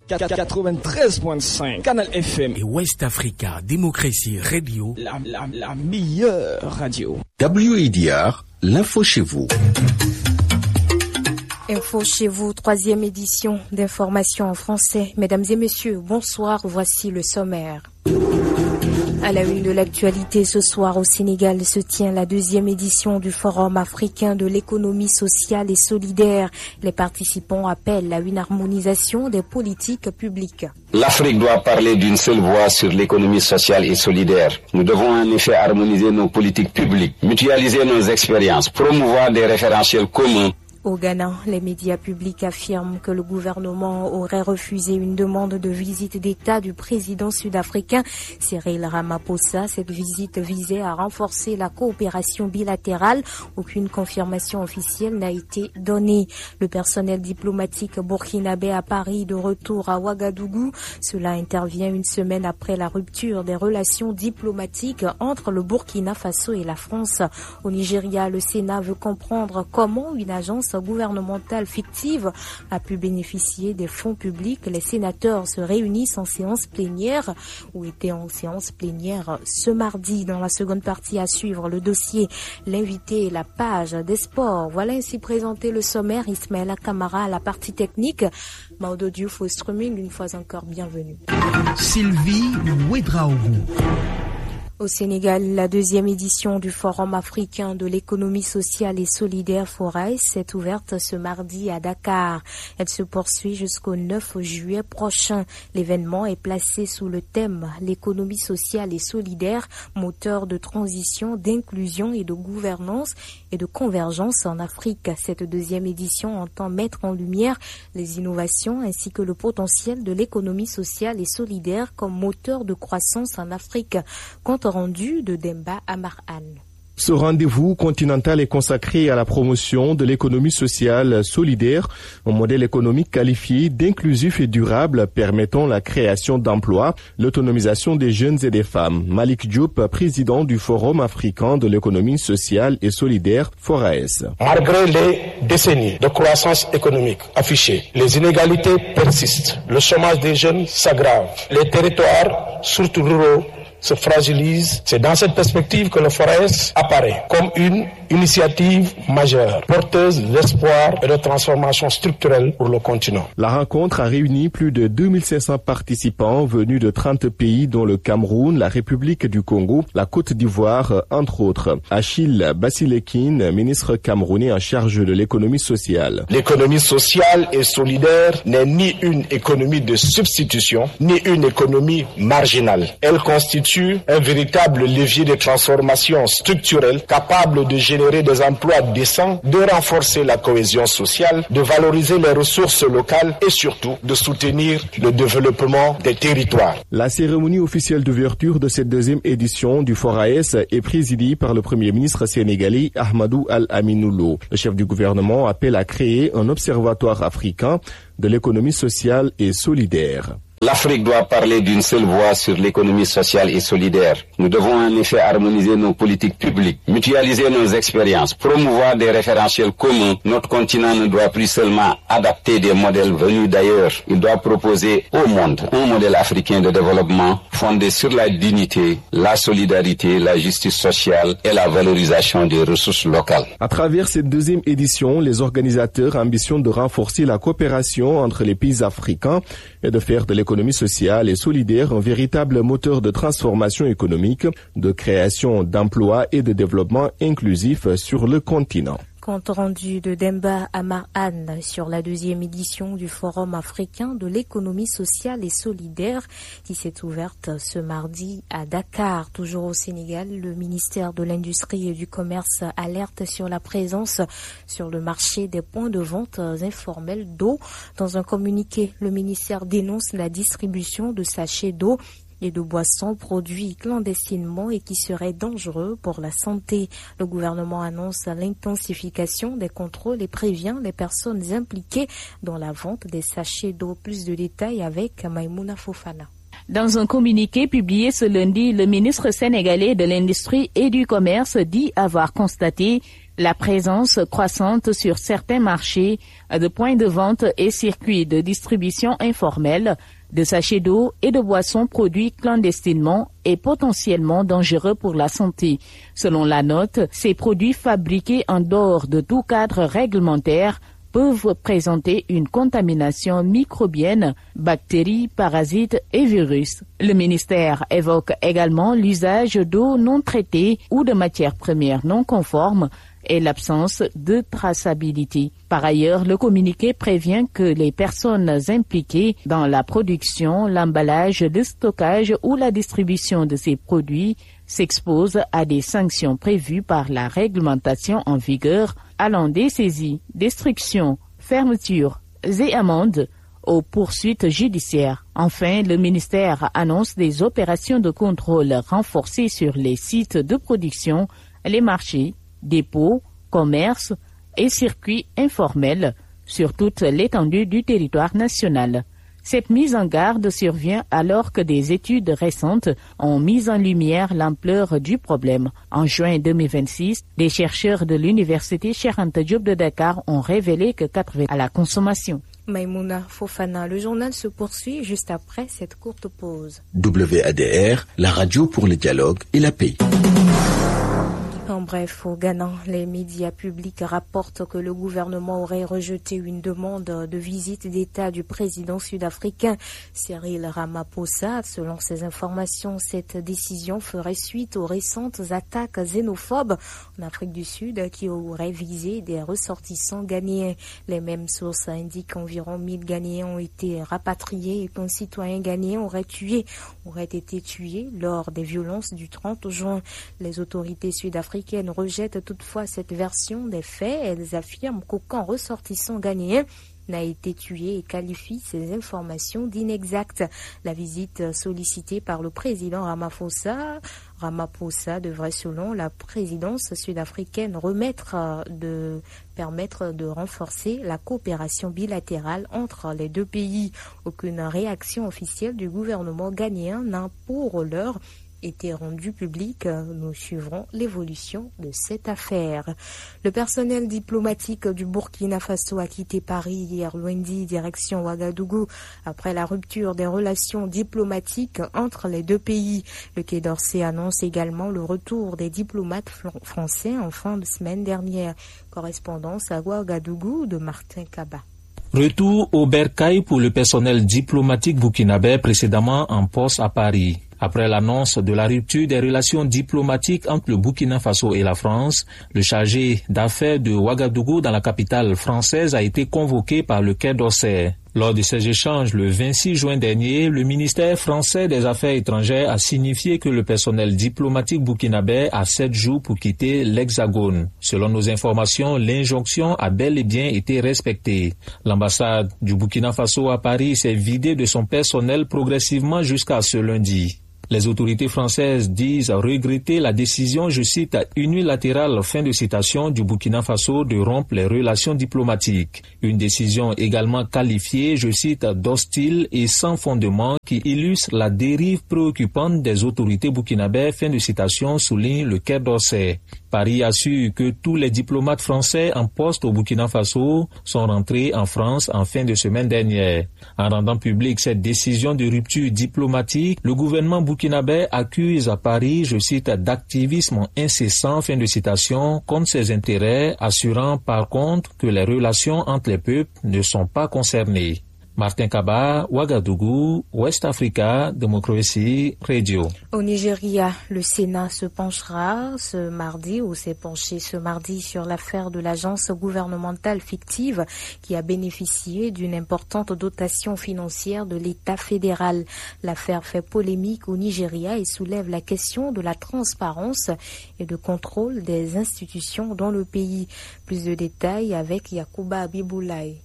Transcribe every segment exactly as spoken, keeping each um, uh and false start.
quatre-vingt-treize virgule cinq Canal F M et West Africa Démocratie Radio, la, la, la meilleure radio. W A D R, l'info chez vous. Info chez vous, troisième édition d'information en français. Mesdames et messieurs, bonsoir, voici le sommaire. À la une de l'actualité, ce soir au Sénégal se tient la deuxième édition du Forum africain de l'économie sociale et solidaire. Les participants appellent à une harmonisation des politiques publiques. L'Afrique doit parler d'une seule voix sur l'économie sociale et solidaire. Nous devons en effet harmoniser nos politiques publiques, mutualiser nos expériences, promouvoir des référentiels communs. Au Ghana, les médias publics affirment que le gouvernement aurait refusé une demande de visite d'État du président sud-africain Cyril Ramaphosa. Cette visite visait à renforcer la coopération bilatérale. Aucune confirmation officielle n'a été donnée. Le personnel diplomatique burkinabé à Paris de retour à Ouagadougou. Cela intervient une semaine après la rupture des relations diplomatiques entre le Burkina Faso et la France. Au Nigeria, le Sénat veut comprendre comment une agence gouvernementale fictive a pu bénéficier des fonds publics. Les sénateurs se réunissent en séance plénière ou étaient en séance plénière ce mardi. Dans la seconde partie à suivre, le dossier, l'invité et la page des sports. Voilà ainsi présenté le sommaire. Ismaël Kamara à la partie technique. Maudo Diouf au streaming, une fois encore bienvenue. Sylvie Ouedraogo. Au Sénégal, la deuxième édition du Forum africain de l'économie sociale et solidaire Foraes s'est ouverte ce mardi à Dakar. Elle se poursuit jusqu'au neuf juillet prochain. L'événement est placé sous le thème « L'économie sociale et solidaire, moteur de transition, d'inclusion et de gouvernance et de convergence en Afrique ». Cette deuxième édition entend mettre en lumière les innovations ainsi que le potentiel de l'économie sociale et solidaire comme moteur de croissance en Afrique. Compte rendu de Demba Amarhan. Ce rendez-vous continental est consacré à la promotion de l'économie sociale solidaire, un modèle économique qualifié d'inclusif et durable permettant la création d'emplois, l'autonomisation des jeunes et des femmes. Malik Diop, président du Forum africain de l'économie sociale et solidaire Foraes. Malgré les décennies de croissance économique affichées, les inégalités persistent, le chômage des jeunes s'aggrave, les territoires, surtout ruraux, se fragilise. C'est dans cette perspective que le Foraes apparaît comme une initiative majeure, porteuse d'espoir et de transformation structurelle pour le continent. La rencontre a réuni plus de deux mille cinq cents participants venus de trente pays dont le Cameroun, la République du Congo, la Côte d'Ivoire, entre autres. Achille Basilekine, ministre camerounais en charge de l'économie sociale. L'économie sociale et solidaire n'est ni une économie de substitution, ni une économie marginale. Elle constitue un véritable levier de transformation structurelle capable de générer des emplois décents, de renforcer la cohésion sociale, de valoriser les ressources locales et surtout de soutenir le développement des territoires. La cérémonie officielle d'ouverture de cette deuxième édition du Foraes est présidée par le Premier ministre sénégalais Ahmadou Al-Aminoulo. Le chef du gouvernement appelle à créer un observatoire africain de l'économie sociale et solidaire. L'Afrique doit parler d'une seule voix sur l'économie sociale et solidaire. Nous devons en effet harmoniser nos politiques publiques, mutualiser nos expériences, promouvoir des référentiels communs. Notre continent ne doit plus seulement adapter des modèles venus d'ailleurs. Il doit proposer au monde un modèle africain de développement fondé sur la dignité, la solidarité, la justice sociale et la valorisation des ressources locales. À travers cette deuxième édition, les organisateurs ambitionnent de renforcer la coopération entre les pays africains et de faire de l'économie sociale et solidaire un véritable moteur de transformation économique, de création d'emplois et de développement inclusif sur le continent. Compte rendu de Demba Amarhan sur la deuxième édition du Forum africain de l'économie sociale et solidaire qui s'est ouverte ce mardi à Dakar. Toujours au Sénégal, le ministère de l'Industrie et du Commerce alerte sur la présence sur le marché des points de vente informels d'eau. Dans un communiqué, le ministère dénonce la distribution de sachets d'eau et de boissons produits clandestinement et qui seraient dangereux pour la santé. Le gouvernement annonce l'intensification des contrôles et prévient les personnes impliquées dans la vente des sachets d'eau. Plus de détails avec Maïmouna Fofana. Dans un communiqué publié ce lundi, le ministre sénégalais de l'Industrie et du Commerce dit avoir constaté la présence croissante sur certains marchés de points de vente et circuits de distribution informels de sachets d'eau et de boissons produits clandestinement et potentiellement dangereux pour la santé. Selon la note, ces produits fabriqués en dehors de tout cadre réglementaire peuvent présenter une contamination microbienne, bactéries, parasites et virus. Le ministère évoque également l'usage d'eau non traitée ou de matières premières non conformes et l'absence de traçabilité. Par ailleurs, le communiqué prévient que les personnes impliquées dans la production, l'emballage, le stockage ou la distribution de ces produits s'exposent à des sanctions prévues par la réglementation en vigueur, allant des saisies, destructions, fermetures et amendes aux poursuites judiciaires. Enfin, le ministère annonce des opérations de contrôle renforcées sur les sites de production, les marchés, dépôts, commerces et circuits informels sur toute l'étendue du territoire national. Cette mise en garde survient alors que des études récentes ont mis en lumière l'ampleur du problème. En juin deux mille vingt-six, des chercheurs de l'université Cheikh Anta Diop de Dakar ont révélé que quatre-vingts à la consommation. Maïmouna Fofana, le journal se poursuit juste après cette courte pause. W A D R, la radio pour le dialogue et la paix. En bref, au Ghana, les médias publics rapportent que le gouvernement aurait rejeté une demande de visite d'État du président sud-africain Cyril Ramaphosa. Selon ces informations, cette décision ferait suite aux récentes attaques xénophobes en Afrique du Sud qui auraient visé des ressortissants ghanéens. Les mêmes sources indiquent qu'environ mille Ghanéens ont été rapatriés et qu'un citoyen ghanéen aurait tué, aurait été tué lors des violences du trente juin. Les autorités sud-africaines Africaines rejettent toutefois cette version des faits. Elles affirment qu'aucun ressortissant ghanéen n'a été tué et qualifient ces informations d'inexactes. La visite sollicitée par le président Ramaphosa, Ramaphosa devrait, selon la présidence sud-africaine, remettre de permettre de renforcer la coopération bilatérale entre les deux pays. Aucune réaction officielle du gouvernement ghanéen n'a pour l'heure été rendu public. Nous suivrons l'évolution de cette affaire. Le personnel diplomatique du Burkina Faso a quitté Paris hier lundi, direction Ouagadougou, après la rupture des relations diplomatiques entre les deux pays. Le Quai d'Orsay annonce également le retour des diplomates français en fin de semaine dernière. Correspondance à Ouagadougou de Martin Kaba. Retour au bercail pour le personnel diplomatique burkinabé précédemment en poste à Paris. Après l'annonce de la rupture des relations diplomatiques entre le Burkina Faso et la France, le chargé d'affaires de Ouagadougou dans la capitale française a été convoqué par le Quai d'Orsay. Lors de ces échanges le vingt-six juin dernier, le ministère français des Affaires étrangères a signifié que le personnel diplomatique burkinabé a sept jours pour quitter l'Hexagone. Selon nos informations, l'injonction a bel et bien été respectée. L'ambassade du Burkina Faso à Paris s'est vidée de son personnel progressivement jusqu'à ce lundi. Les autorités françaises disent regretter la décision, je cite, unilatérale, fin de citation, du Burkina Faso de rompre les relations diplomatiques. Une décision également qualifiée, je cite, d'hostile et sans fondement qui illustre la dérive préoccupante des autorités burkinabées, fin de citation, souligne le Quai d'Orsay. Paris assure que tous les diplomates français en poste au Burkina Faso sont rentrés en France en fin de semaine dernière. En rendant publique cette décision de rupture diplomatique, le gouvernement burkinabé accuse à Paris, je cite, d'activisme incessant, fin de citation, contre ses intérêts, assurant par contre que les relations entre les peuples ne sont pas concernées. Martin Kaba, Ouagadougou, West Africa, Démocratie Radio. Au Nigeria, le Sénat se penchera ce mardi ou s'est penché ce mardi sur l'affaire de l'agence gouvernementale fictive qui a bénéficié d'une importante dotation financière de l'État fédéral. L'affaire fait polémique au Nigeria et soulève la question de la transparence et de contrôle des institutions dans le pays. Plus de détails avec Yacouba Abiboulaye.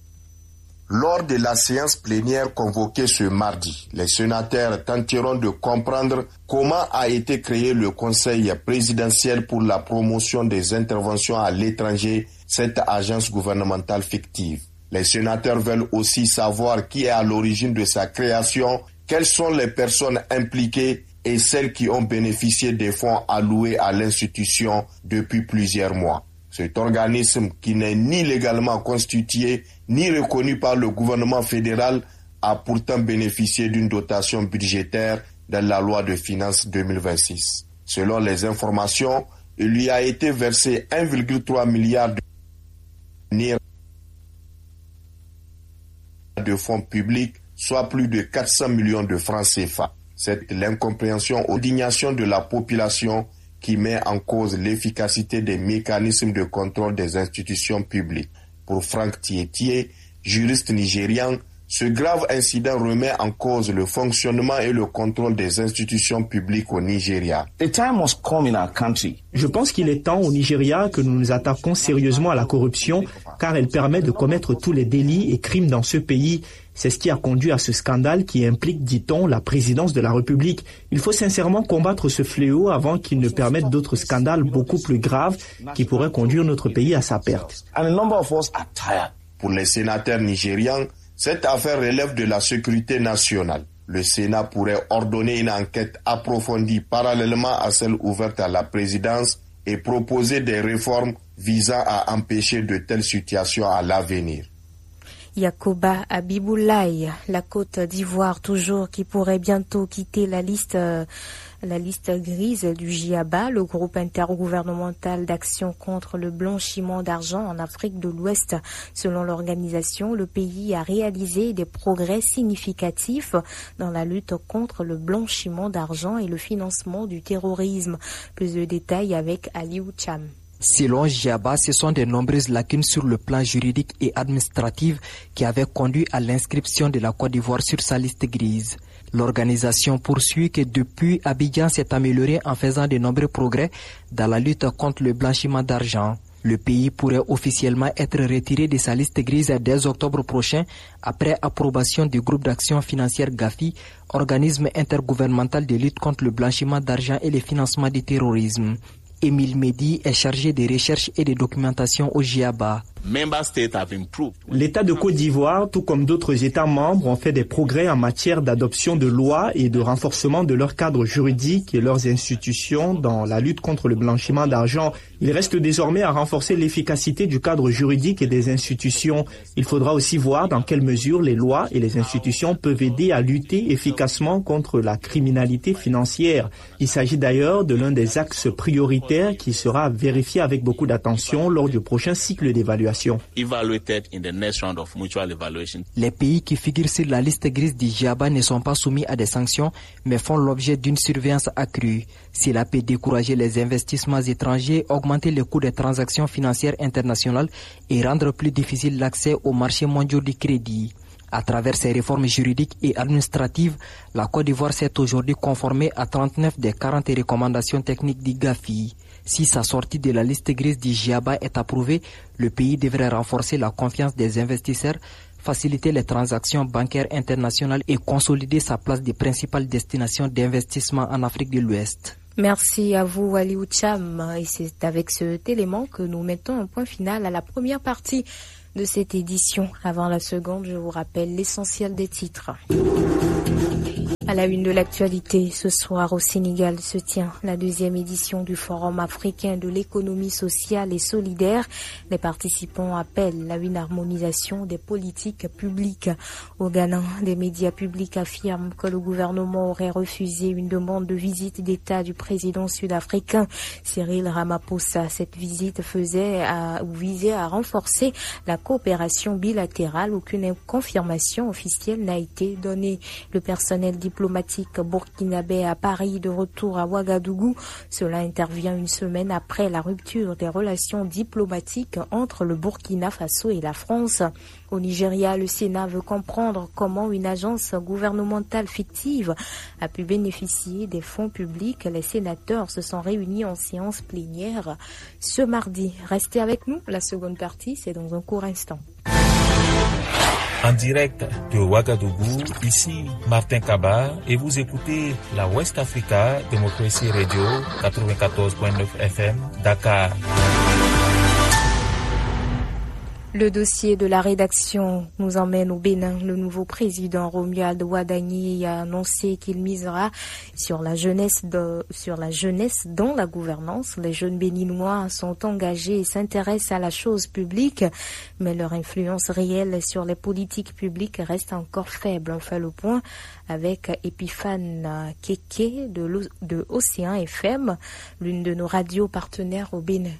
Lors de la séance plénière convoquée ce mardi, les sénateurs tenteront de comprendre comment a été créé le Conseil présidentiel pour la promotion des interventions à l'étranger, cette agence gouvernementale fictive. Les sénateurs veulent aussi savoir qui est à l'origine de sa création, quelles sont les personnes impliquées et celles qui ont bénéficié des fonds alloués à l'institution depuis plusieurs mois. Cet organisme, qui n'est ni légalement constitué ni reconnu par le gouvernement fédéral, a pourtant bénéficié d'une dotation budgétaire dans la loi de finances deux mille vingt-six. Selon les informations, il lui a été versé un virgule trois milliard de fonds publics, soit plus de quatre cents millions de francs C F A. C'est l'incompréhension ou l'indignation de la population qui met en cause l'efficacité des mécanismes de contrôle des institutions publiques. Pour Franck Tietie, juriste nigérian, ce grave incident remet en cause le fonctionnement et le contrôle des institutions publiques au Nigeria. Je pense qu'il est temps au Nigeria que nous nous attaquons sérieusement à la corruption, car elle permet de commettre tous les délits et crimes dans ce pays. C'est ce qui a conduit à ce scandale qui implique, dit-on, la présidence de la République. Il faut sincèrement combattre ce fléau avant qu'il ne permette d'autres scandales beaucoup plus graves qui pourraient conduire notre pays à sa perte. Pour les sénateurs nigérians, cette affaire relève de la sécurité nationale. Le Sénat pourrait ordonner une enquête approfondie parallèlement à celle ouverte à la présidence et proposer des réformes visant à empêcher de telles situations à l'avenir. Yacoba Abiboulaye, la Côte d'Ivoire toujours, qui pourrait bientôt quitter la liste euh, la liste grise du J A B A, le groupe intergouvernemental d'action contre le blanchiment d'argent en Afrique de l'Ouest. Selon l'organisation, le pays a réalisé des progrès significatifs dans la lutte contre le blanchiment d'argent et le financement du terrorisme. Plus de détails avec Aliou Cham. Selon J A B A, ce sont de nombreuses lacunes sur le plan juridique et administratif qui avaient conduit à l'inscription de la Côte d'Ivoire sur sa liste grise. L'organisation poursuit que depuis, Abidjan s'est amélioré en faisant de nombreux progrès dans la lutte contre le blanchiment d'argent. Le pays pourrait officiellement être retiré de sa liste grise dès octobre prochain après approbation du groupe d'action financière GAFI, organisme intergouvernemental de lutte contre le blanchiment d'argent et le financement du terrorisme. Émile Mehdi est chargé de recherche et de documentation au J A B A. L'État de Côte d'Ivoire, tout comme d'autres États membres, ont fait des progrès en matière d'adoption de lois et de renforcement de leur cadre juridique et leurs institutions dans la lutte contre le blanchiment d'argent. Il reste désormais à renforcer l'efficacité du cadre juridique et des institutions. Il faudra aussi voir dans quelle mesure les lois et les institutions peuvent aider à lutter efficacement contre la criminalité financière. Il s'agit d'ailleurs de l'un des axes prioritaires qui sera vérifié avec beaucoup d'attention lors du prochain cycle d'évaluation. Les pays qui figurent sur la liste grise du J A B A ne sont pas soumis à des sanctions, mais font l'objet d'une surveillance accrue. Cela peut décourager les investissements étrangers, augmenter le coût des transactions financières internationales et rendre plus difficile l'accès aux marchés mondiaux du crédit. À travers ces réformes juridiques et administratives, la Côte d'Ivoire s'est aujourd'hui conformée à trente-neuf des quarante recommandations techniques du GAFI. Si sa sortie de la liste grise du J A B A est approuvée, le pays devrait renforcer la confiance des investisseurs, faciliter les transactions bancaires internationales et consolider sa place de principale destination d'investissement en Afrique de l'Ouest. Merci à vous, Aliou Cham. Et c'est avec cet élément que nous mettons un point final à la première partie de cette édition. Avant la seconde, je vous rappelle l'essentiel des titres. À la une de l'actualité, ce soir au Sénégal se tient la deuxième édition du Forum africain de l'économie sociale et solidaire. Les participants appellent à une harmonisation des politiques publiques. Au Ghana, des médias publics affirment que le gouvernement aurait refusé une demande de visite d'État du président sud-africain Cyril Ramaphosa. Cette visite faisait à, ou visait à renforcer la coopération bilatérale. Aucune confirmation officielle n'a été donnée. Le personnel diplomatique burkinabé à Paris, de retour à Ouagadougou. Cela intervient une semaine après la rupture des relations diplomatiques entre le Burkina Faso et la France. Au Nigeria, le Sénat veut comprendre comment une agence gouvernementale fictive a pu bénéficier des fonds publics. Les sénateurs se sont réunis en séance plénière ce mardi. Restez avec nous, la seconde partie, c'est dans un court instant. En direct de Ouagadougou, ici Martin Kaba et vous écoutez la West Africa Democracy Radio quatre-vingt-quatorze point neuf F M, Dakar. Le dossier de la rédaction nous emmène au Bénin. Le nouveau président Romuald Wadagni a annoncé qu'il misera sur la jeunesse de, sur la jeunesse dans la gouvernance. Les jeunes béninois sont engagés et s'intéressent à la chose publique, mais leur influence réelle sur les politiques publiques reste encore faible. On fait le point avec Epiphane Keke de, de Océan F M, l'une de nos radios partenaires au Bénin.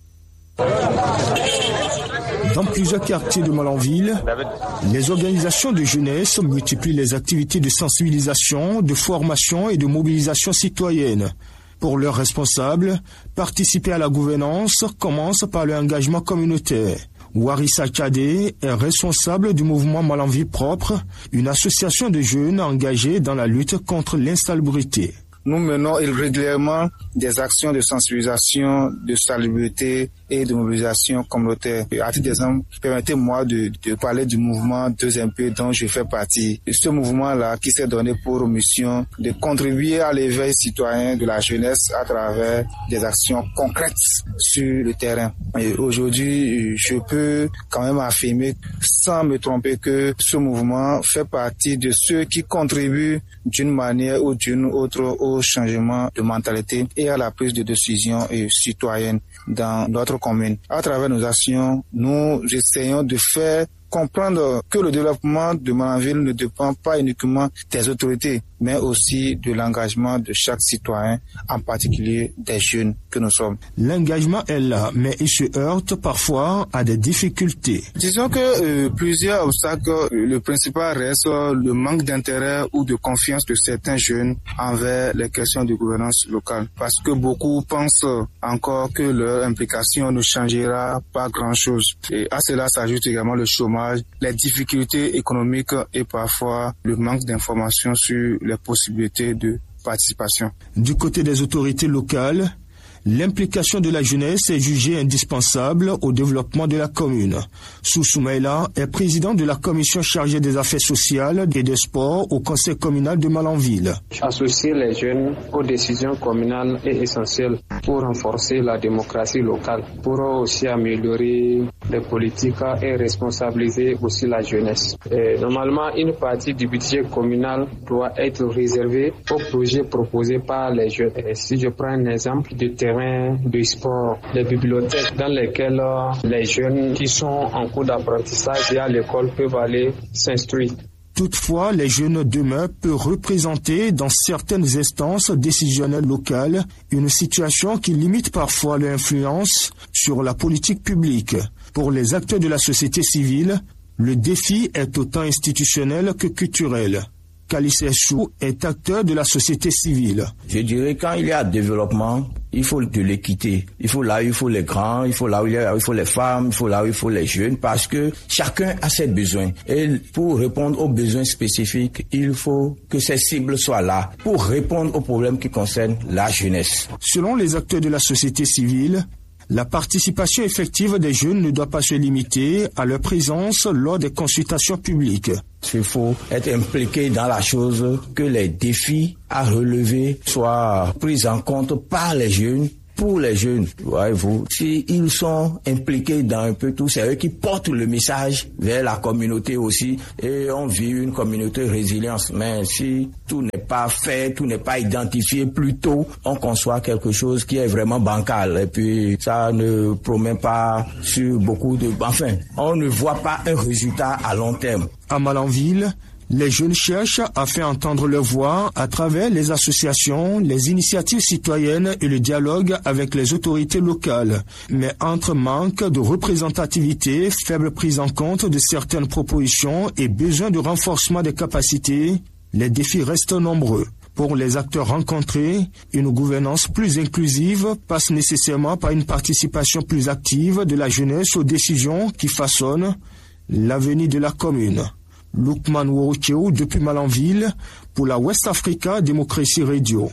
Dans plusieurs quartiers de Malanville, les organisations de jeunesse multiplient les activités de sensibilisation, de formation et de mobilisation citoyenne. Pour leurs responsables, participer à la gouvernance commence par l'engagement communautaire. Warissa Tchadé est responsable du mouvement Malanville Propre, une association de jeunes engagés dans la lutte contre l'insalubrité. Nous menons régulièrement des actions de sensibilisation, de salubrité et de mobilisation communautaire. À titre d'exemple, permettez-moi de, de parler du mouvement deux M P dont je fais partie. Ce mouvement-là qui s'est donné pour mission de contribuer à l'éveil citoyen de la jeunesse à travers des actions concrètes sur le terrain. Et aujourd'hui, je peux quand même affirmer sans me tromper que ce mouvement fait partie de ceux qui contribuent d'une manière ou d'une autre au changement de mentalité et à la prise de décision citoyenne dans notre commune. À travers nos actions, nous essayons de faire comprendre que le développement de Malanville ne dépend pas uniquement des autorités, mais aussi de l'engagement de chaque citoyen, en particulier des jeunes que nous sommes. L'engagement est là, mais il se heurte parfois à des difficultés. Disons que euh, plusieurs obstacles, euh, le principal reste euh, le manque d'intérêt ou de confiance de certains jeunes envers les questions de gouvernance locale, parce que beaucoup pensent encore que leur implication ne changera pas grand-chose. Et à cela s'ajoute également le chômage, les difficultés économiques et parfois le manque d'informations sur les possibilités de participation. Du côté des autorités locales, l'implication de la jeunesse est jugée indispensable au développement de la commune. Soussoumaïla est président de la commission chargée des affaires sociales et des sports au conseil communal de Malanville. Associer les jeunes aux décisions communales est essentiel pour renforcer la démocratie locale, pour aussi améliorer les politiques et responsabiliser aussi la jeunesse. Et normalement, une partie du budget communal doit être réservée aux projets proposés par les jeunes. Et si je prends un exemple de terrain de sport, des bibliothèques dans lesquelles les jeunes qui sont en cours d'apprentissage et à l'école peuvent aller s'instruire. Toutefois, les jeunes demeurent peu représentés dans certaines instances décisionnelles locales, une situation qui limite parfois leur influence sur la politique publique. Pour les acteurs de la société civile, le défi est autant institutionnel que culturel. Kalissessou est acteur de la société civile. Je dirais quand il y a développement, il faut de l'équité. Il faut là où il faut les grands, il faut là où il, y a, il faut les femmes, il faut là où il faut les jeunes, parce que chacun a ses besoins. Et pour répondre aux besoins spécifiques, il faut que ces cibles soient là pour répondre aux problèmes qui concernent la jeunesse. Selon les acteurs de la société civile, la participation effective des jeunes ne doit pas se limiter à leur présence lors des consultations publiques. Il faut être impliqué dans la chose, que les défis à relever soient pris en compte par les jeunes. Pour les jeunes, voyez-vous, s'ils sont impliqués dans un peu tout, c'est eux qui portent le message vers la communauté aussi. Et on vit une communauté résilience. Mais si tout n'est pas fait, tout n'est pas identifié plus tôt, on conçoit quelque chose qui est vraiment bancal. Et puis, ça ne promet pas sur beaucoup de... Enfin, on ne voit pas un résultat à long terme. À Malanville, les jeunes cherchent à faire entendre leur voix à travers les associations, les initiatives citoyennes et le dialogue avec les autorités locales. Mais entre manque de représentativité, faible prise en compte de certaines propositions et besoin de renforcement des capacités, les défis restent nombreux. Pour les acteurs rencontrés, une gouvernance plus inclusive passe nécessairement par une participation plus active de la jeunesse aux décisions qui façonnent l'avenir de la commune. Lukman Wourocheo depuis Malanville pour la West Africa Démocratie Radio.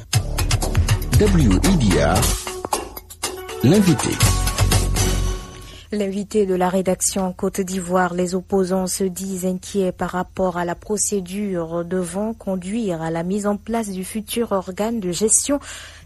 W I D R, l'invité. L'invité de la rédaction Côte d'Ivoire, les opposants se disent inquiets par rapport à la procédure devant conduire à la mise en place du futur organe de gestion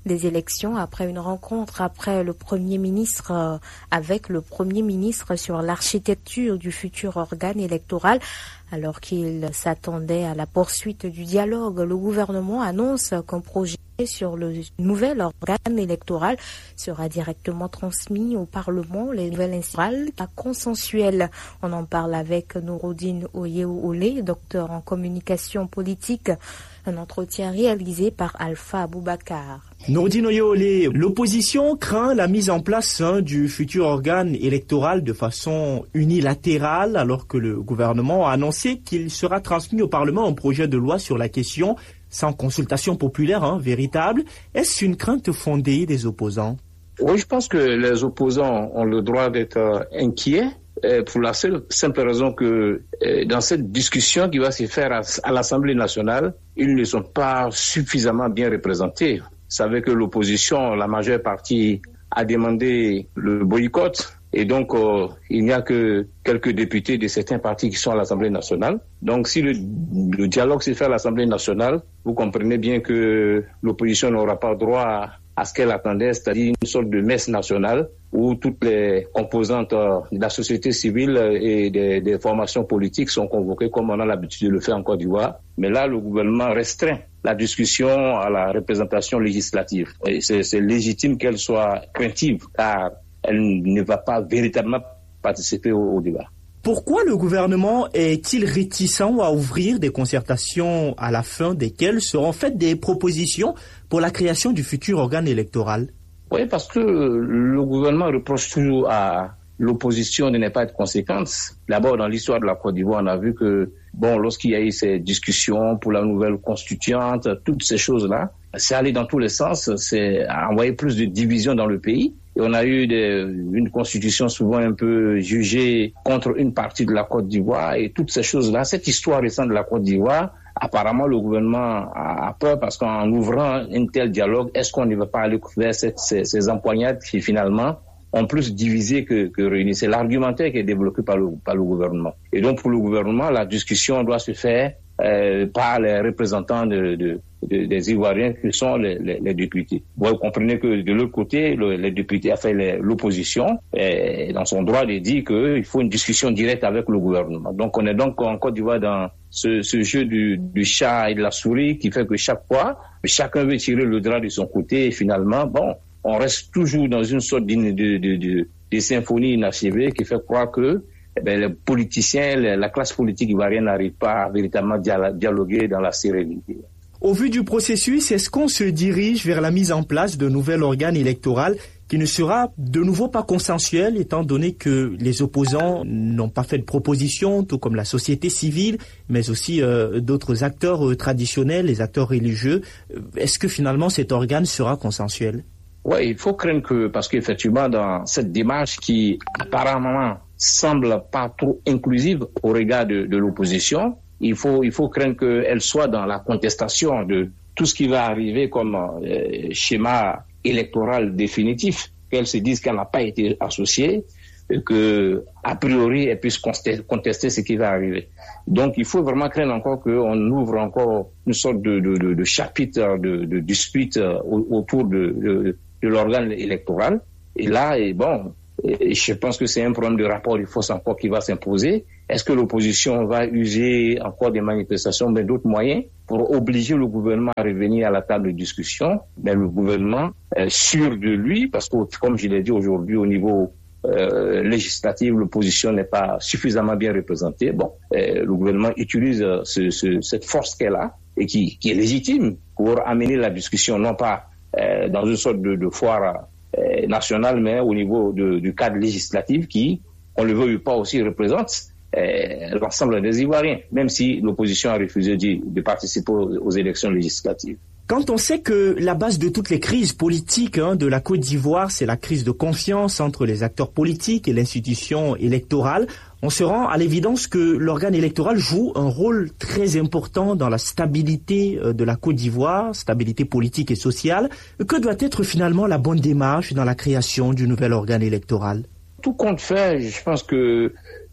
des élections après une rencontre après le Premier ministre euh, avec le Premier ministre sur l'architecture du futur organe électoral. Alors qu'il s'attendait à la poursuite du dialogue, le gouvernement annonce qu'un projet sur le nouvel organe électoral sera directement transmis au Parlement. Les nouvelles instructions à consensuel. On en parle avec Nouroudine Oyeo-Olé, docteur en communication politique. Un entretien réalisé par Alpha Aboubakar. Nouroudine Oyeo-Olé, l'opposition craint la mise en place hein, du futur organe électoral de façon unilatérale, alors que le gouvernement a annoncé qu'il sera transmis au Parlement un projet de loi sur la question sans consultation populaire hein, véritable. Est-ce une crainte fondée des opposants? Oui, je pense que les opposants ont le droit d'être inquiets euh, pour la seule simple raison que euh, dans cette discussion qui va se faire à, à l'Assemblée nationale, ils ne sont pas suffisamment bien représentés. Vous savez que l'opposition, la majeure partie, a demandé le boycott. Et donc, euh, il n'y a que quelques députés de certains partis qui sont à l'Assemblée nationale. Donc, si le, le dialogue se fait à l'Assemblée nationale, vous comprenez bien que l'opposition n'aura pas droit à, à ce qu'elle attendait, c'est-à-dire une sorte de messe nationale où toutes les composantes euh, de la société civile et des, des formations politiques sont convoquées comme on a l'habitude de le faire en Côte d'Ivoire. Mais là, le gouvernement restreint la discussion à la représentation législative. Et c'est, c'est légitime qu'elle soit craintive, car elle ne va pas véritablement participer au, au débat. Pourquoi le gouvernement est-il réticent à ouvrir des concertations à la fin desquelles seront faites des propositions pour la création du futur organe électoral? Oui, parce que le gouvernement reproche toujours à l'opposition de ne pas être conséquente. D'abord, dans l'histoire de la Côte d'Ivoire, on a vu que, bon, lorsqu'il y a eu ces discussions pour la nouvelle constituante, toutes ces choses-là, c'est allé dans tous les sens, c'est envoyer plus de division dans le pays. Et on a eu des, une constitution souvent un peu jugée contre une partie de la Côte d'Ivoire et toutes ces choses-là. Cette histoire récente de la Côte d'Ivoire, apparemment le gouvernement a peur parce qu'en ouvrant un tel dialogue, est-ce qu'on ne va pas aller vers cette, ces, ces empoignades qui finalement ont plus divisé que, que réuni. C'est l'argumentaire qui est développé par le, par le gouvernement. Et donc pour le gouvernement, la discussion doit se faire euh, par les représentants de, de, de, des Ivoiriens qui sont les, les, les députés. Vous comprenez que de l'autre côté, le, les députés, enfin les, l'opposition, est dans son droit de dire qu'il faut une discussion directe avec le gouvernement. Donc on est donc en Côte d'Ivoire dans ce, ce jeu du, du chat et de la souris qui fait que chaque fois, chacun veut tirer le drap de son côté et finalement, bon, on reste toujours dans une sorte de, de, de, de, de symphonie inachevée qui fait croire que eh bien, les politiciens, la classe politique ivoirienne n'arrive pas à véritablement dialoguer dans la sérénité. Au vu du processus, est-ce qu'on se dirige vers la mise en place d'un nouvel organe électoral qui ne sera de nouveau pas consensuel, étant donné que les opposants n'ont pas fait de proposition, tout comme la société civile, mais aussi euh, d'autres acteurs euh, traditionnels, les acteurs religieux. Est-ce que finalement cet organe sera consensuel? Oui, il faut craindre que, parce qu'effectivement, dans cette démarche qui apparemment semble pas trop inclusive au regard de, de l'opposition, il faut, il faut craindre qu'elle soit dans la contestation de tout ce qui va arriver comme euh, schéma électoral définitif, qu'elle se dise qu'elle n'a pas été associée, et que, a priori, elle puisse contester, contester ce qui va arriver. Donc, il faut vraiment craindre encore qu'on ouvre encore une sorte de, de, de, de chapitre de, de dispute autour de, de de l'organe électoral. Et là, et bon, et je pense que c'est un problème de rapport de force encore qui va s'imposer. Est-ce que l'opposition va user encore des manifestations, mais d'autres moyens pour obliger le gouvernement à revenir à la table de discussion? Mais le gouvernement est sûr de lui, parce que, comme je l'ai dit aujourd'hui, au niveau euh, législatif, l'opposition n'est pas suffisamment bien représentée. Bon, euh, le gouvernement utilise euh, ce, ce, cette force qu'elle a et qui, qui est légitime pour amener la discussion, non pas Euh, dans une sorte de, de foire euh, nationale, mais au niveau de, du cadre législatif qui, on le veut ou pas aussi, représente euh, l'ensemble des Ivoiriens, même si l'opposition a refusé de, de participer aux, aux élections législatives. Quand on sait que la base de toutes les crises politiques hein, de la Côte d'Ivoire, c'est la crise de confiance entre les acteurs politiques et l'institution électorale, on se rend à l'évidence que l'organe électoral joue un rôle très important dans la stabilité de la Côte d'Ivoire, stabilité politique et sociale. Que doit être finalement la bonne démarche dans la création du nouvel organe électoral? Tout compte fait, je pense que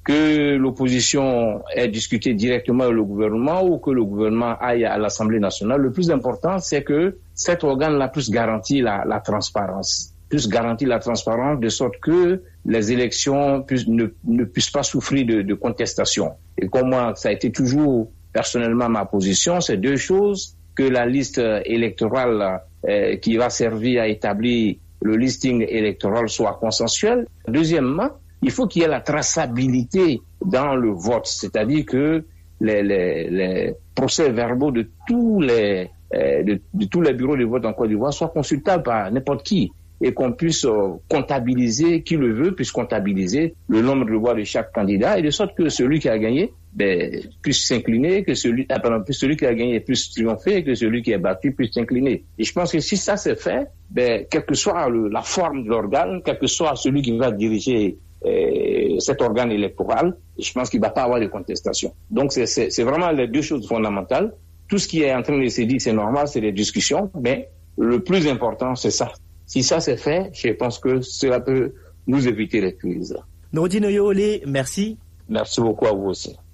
que l'opposition ait discuté directement avec le gouvernement ou que le gouvernement aille à l'Assemblée nationale. Le plus important, c'est que cet organe-là puisse garantir la, la transparence, puisse garantir la transparence de sorte que les élections puissent, ne, ne puissent pas souffrir de, de contestation. Et comme moi, ça a été toujours personnellement ma position, c'est deux choses: que la liste électorale euh, qui va servir à établir le listing électoral soit consensuel. Deuxièmement, il faut qu'il y ait la traçabilité dans le vote, c'est-à-dire que les, les, les procès-verbaux de tous les euh, de, de tous les bureaux de vote en Côte d'Ivoire soient consultables par n'importe qui et qu'on puisse euh, comptabiliser, qui le veut, puisse comptabiliser le nombre de voix de chaque candidat et de sorte que celui qui a gagné ben, puisse s'incliner, que celui, ah, pardon, celui qui a gagné puisse triompher et que celui qui est battu puisse s'incliner. Et je pense que si ça c'est fait, ben, quelle que soit le, la forme de l'organe, quel que soit celui qui va diriger euh, cet organe électoral, je pense qu'il ne va pas avoir de contestation. Donc c'est, c'est, c'est vraiment les deux choses fondamentales. Tout ce qui est en train de se dire, c'est normal, c'est des discussions, mais le plus important, c'est ça. Si ça c'est fait, je pense que cela peut nous éviter les crises. Nourdine Yole, merci. Merci beaucoup à vous aussi.